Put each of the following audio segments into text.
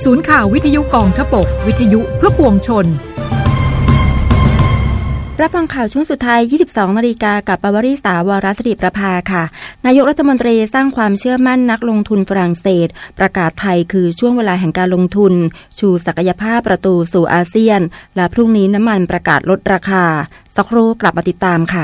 ศูนย์ข่าววิทยุกองทพบกวิทยุเพื่อปวงชนรับฟังข่าวช่วงสุดท้าย 22 นาฬิกากับปวริษฐาวรศิริประภาค่ะนายกรัฐมนตรีสร้างความเชื่อมั่นนักลงทุนฝรั่งเศสประกาศไทยคือช่วงเวลาแห่งการลงทุนชูศักยภาพประตูสู่อาเซียนและพรุ่งนี้น้ำมันประกาศลดราคาสักครู่กลับมาติดตามค่ะ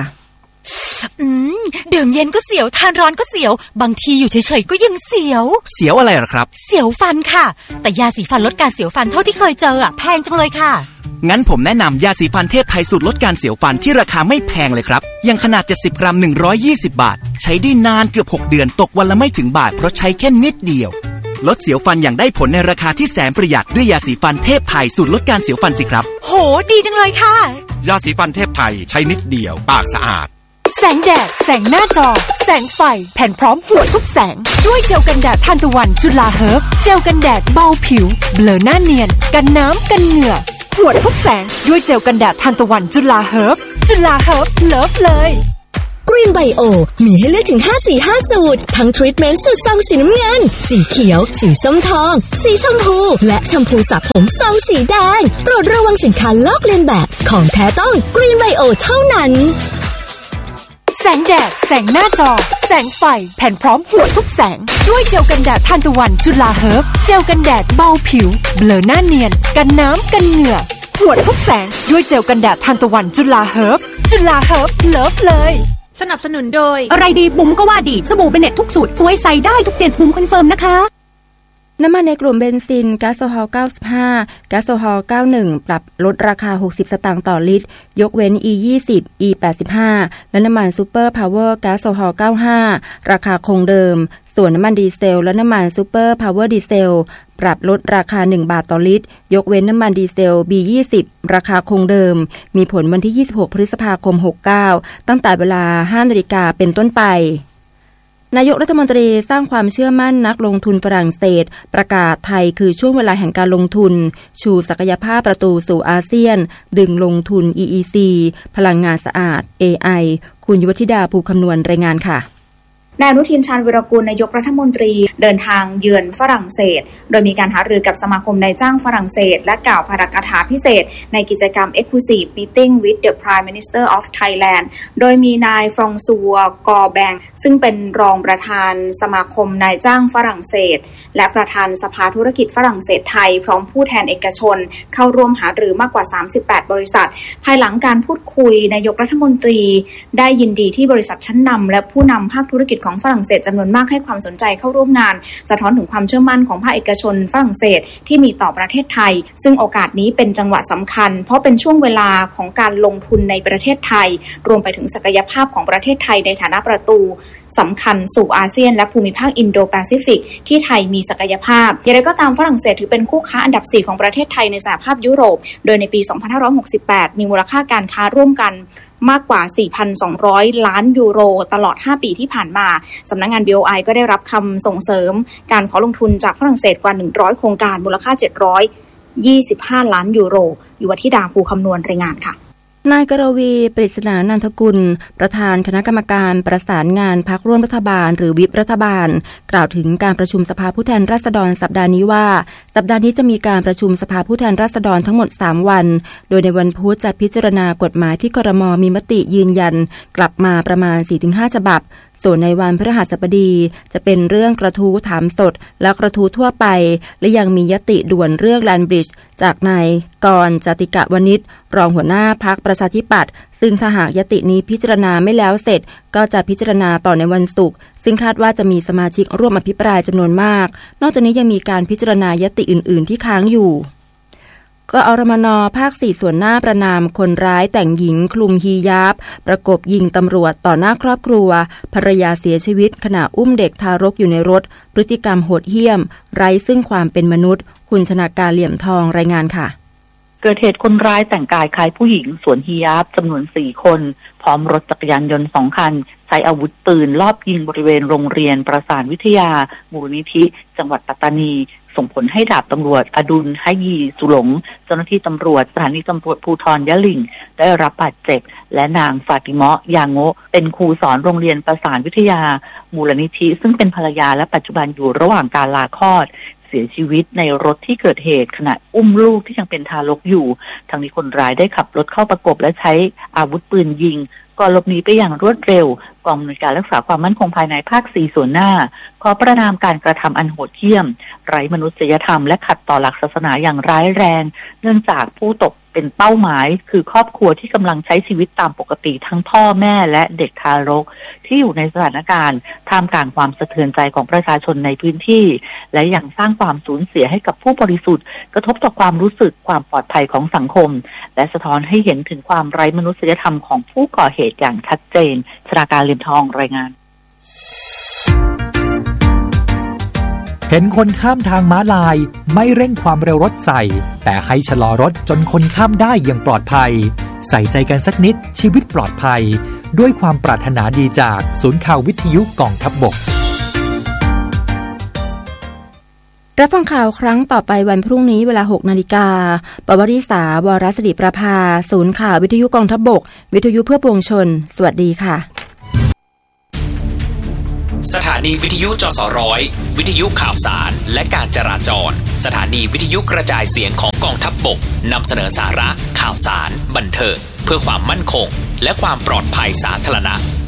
ดื่มเย็นก็เสียวทานร้อนก็เสียวบางทีอยู่เฉยๆก็ยังเสียวอะไรหรอครับเสียวฟันค่ะแต่ยาสีฟันลดการเสียวฟันเท่าที่เคยเจอแพงจังเลยค่ะงั้นผมแนะนำยาสีฟันเทพไทยสูตรลดการเสียวฟันที่ราคาไม่แพงเลยครับอย่างขนาด70 กรัม120 บาทใช้ได้นานเกือบ6เดือนตกวันละไม่ถึงบาทเพราะใช้แค่นิดเดียวลดเสียวฟันอย่างได้ผลในราคาที่แสนประหยัดด้วยยาสีฟันเทพไทยสูตรลดการเสียวฟันสิครับโหดีจังเลยค่ะยาสีฟันเทพไทยใช้นิดเดียวปากสะอาดแสงแดดแสงหน้าจอแสงไฟแผ่นพร้อมหัวทุกแสงด้วยเจลกันแดดทานตะวันจุฬาเฮิร์บเจลกันแดดเบาผิวเบลอหน้าเนียนกันน้ำกันเหงื่อหัวทุกแสงด้วยเจลกันแดดทานตะวันจุฬาเฮิร์บเลิฟเลยกรีนไบโอมีให้เลือกถึง5สี5สูตรทั้งทรีทเมนต์สูตรซองสีน้ำเงินสีเขียวสีส้มทองสีชมพูและแชมพูสระผมซองสีแดงโปรดระวังสินค้าลอกเลียนแบบของแท้ต้องกรีนไบโอเท่านั้นแสงแดดแสงหน้าจอแสงไฟแผ่นพร้อมหัวทุกแสงด้วยเจลกันแดดทานตะวันจุฬาเฮิร์บเจลกันแดดเบาผิวเบลอหน้าเนียนกันน้ำกันเหงื่อหัวทุกแสงด้วยเจลกันแดดทานตะวันจุฬาเฮิร์บเลิฟเลยสนับสนุนโดยอะไรดีบุ๋มก็ว่าดีสบู่เบเน็ตทุกสูตรสวยใสได้ทุก7บุ๋มคอนเฟิร์มนะคะน้ำมันในกลุ่มเบนซินก๊าซโซฮอล95ก๊าซโซฮอล91ปรับลดราคา60สตางค์ต่อลิตรยกเว้น E20 E85 และน้ำมันซูเปอร์พาวเวอร์ก๊าซโซฮอล95ราคาคงเดิมส่วนน้ำมันดีเซลและน้ำมันซูเปอร์พาวเวอร์ดีเซลปรับลดราคา1บาทต่อลิตรยกเว้นน้ำมันดีเซล B20 ราคาคงเดิมมีผลวันที่26พฤษภาคม69ตั้งแต่เวลา 5:00 นเป็นต้นไปนายกรัฐมนตรีสร้างความเชื่อมั่นนักลงทุนฝรั่งเศสประกาศไทยคือช่วงเวลาแห่งการลงทุนชูศักยภาพประตูสู่อาเซียนดึงลงทุน EEC พลังงานสะอาด AI คุณยุวธิดาภูคำนวณรายงานค่ะนายอนุทินชาญวิรากูลนายกรัฐมนตรีเดินทางเยือนฝรั่งเศสโดยมีการหารือกับสมาคมนายจ้างฝรั่งเศสและกล่าวปาฐกถาพิเศษในกิจกรรม Exclusive Meeting with the Prime Minister of Thailand โดยมีนายฟรองซัวกอแบงซึ่งเป็นรองประธานสมาคมนายจ้างฝรั่งเศสและประธานสภาธุรกิจฝรั่งเศสไทยพร้อมผู้แทนเอกชนเข้าร่วมหารือมากกว่า38บริษัทภายหลังการพูดคุยนายกรัฐมนตรีได้ยินดีที่บริษัทชั้นนำและผู้นำภาคธุรกิจของฝรั่งเศสจำนวนมากให้ความสนใจเข้าร่วมงานสะท้อนถึงความเชื่อมั่นของภาคเอกชนฝรั่งเศสที่มีต่อประเทศไทยซึ่งโอกาสนี้เป็นจังหวะสำคัญเพราะเป็นช่วงเวลาของการลงทุนในประเทศไทยรวมไปถึงศักยภาพของประเทศไทยในฐานะประตูสำคัญสู่อาเซียนและภูมิภาคอินโดแปซิฟิกที่ไทยมีศักยภาพอย่างไรก็ตามฝรั่งเศสถือเป็นคู่ค้าอันดับ4ของประเทศไทยในสหภาพยุโรปโดยในปี 2568 มีมูลค่าการค้าร่วมกันมากกว่า 4,200 ล้านยูโรตลอด5ปีที่ผ่านมาสำนักงาน BOI ก็ได้รับคำส่งเสริมการขอลงทุนจากฝรั่งเศสกว่า100โครงการมูลค่า725ล้านยูโรอยู่ที่ดาภูคำนวณรายงานค่ะนายกรวีปริศนานันทกุลประธานคณะกรรมการประสานงานพรรคร่วมรัฐบาลหรือวิปรัฐบาลกล่าวถึงการประชุมสภาผู้แทนราษฎรสัปดาห์นี้ว่าสัปดาห์นี้จะมีการประชุมสภาผู้แทนราษฎรทั้งหมด3วันโดยในวันพุธจะพิจารณากฎหมายที่ครม.มีมติยืนยันกลับมาประมาณ 4-5 ฉบับส่วนในวันพฤหัสบดีจะเป็นเรื่องกระทู้ถามสดและกระทู้ทั่วไปและยังมียติด่วนเรื่องแลนด์บริดจ์จากนายกรณ์ จติกวณิชรองหัวหน้าพรรคประชาธิปัตย์ซึ่งถ้าหากยตินี้พิจารณาไม่แล้วเสร็จก็จะพิจารณาต่อในวันศุกร์ซึ่งคาดว่าจะมีสมาชิกร่วมอภิปรายจำนวนมากนอกจากนี้ยังมีการพิจารณายติอื่นๆที่ค้างอยู่กอรมน.ภาค4ส่วนหน้าประนามคนร้ายแต่งหญิงคลุมฮีญาบประกบยิงตำรวจต่อหน้าครอบครัวภรรยาเสียชีวิตขณะอุ้มเด็กทารกอยู่ในรถพฤติกรรมโหดเหี้ยมไร้ซึ่งความเป็นมนุษย์คุณชนาการเหลี่ยมทองรายงานค่ะเกิดเหตุคนร้ายแต่งกายคล้ายผู้หญิงสวมฮีญาบจำนวน4คนพร้อมรถจักรยานยนต์2คันใช้อาวุธปืนลอบยิงบริเวณโรงเรียนประสานวิทยามูลนิธิจังหวัดปัตตานีส่งผลให้ดาบตำรวจอดุลไหยีสุหลงเจ้าหน้าที่ตำรวจสถานีตำรวจภูธรยะหลิ่งได้รับบาดเจ็บและนางฟาติเมาะยางโงเป็นครูสอนโรงเรียนประสานวิทยามูลนิธิซึ่งเป็นภรรยาและปัจจุบันอยู่ระหว่างการลาคลอดเสียชีวิตในรถที่เกิดเหตุขณะอุ้มลูกที่ยังเป็นทารกอยู่ทั้งนี้คนร้ายได้ขับรถเข้าประกบและใช้อาวุธปืนยิงก่อนหลบหนีไปอย่างรวดเร็วกองอำนวยการรักษาความมั่นคงภายในภาค 4 ส่วนหน้าขอประณามการกระทำอันโหดเหี้ยมไร้มนุษยธรรมและขัดต่อหลักศาสนาอย่างร้ายแรงเนื่องจากผู้ตกเป็นเป้าหมายคือครอบครัวที่กำลังใช้ชีวิตตามปกติทั้งพ่อแม่และเด็กทารกที่อยู่ในสถานการณ์ท่ามกลางความสะเทือนใจของประชาชนในพื้นที่และยังสร้างความสูญเสียให้กับผู้บริสุทธิ์กระทบต่อความรู้สึกความปลอดภัยของสังคมและสะท้อนให้เห็นถึงความไร้มนุษยธรรมของผู้ก่อเหตุอย่างชัดเจนชนาการเลียมทองรายงานเห็นคนข้ามทางม้าลายไม่เร่งความเร็วรถใส่แต่ให้ชะลอรถจนคนข้ามได้อย่างปลอดภัยใส่ใจกันสักนิดชีวิตปลอดภัยด้วยความปรารถนาดีจากศูนย์ข่าววิทยุกองทัพบกรับฟังข่าวครั้งต่อไปวันพรุ่งนี้เวลา 6 นาฬิกาปวริษาวรศิริประภาศูนย์ข่าววิทยุกองทัพบกวิทยุเพื่อปวงชนสวัสดีค่ะสถานีวิทยุจสร้อยวิทยุข่าวสารและการจราจรสถานีวิทยุกระจายเสียงของกองทัพบกนำเสนอสาระข่าวสารบันเทิงเพื่อความมั่นคงและความปลอดภัยสาธารณะ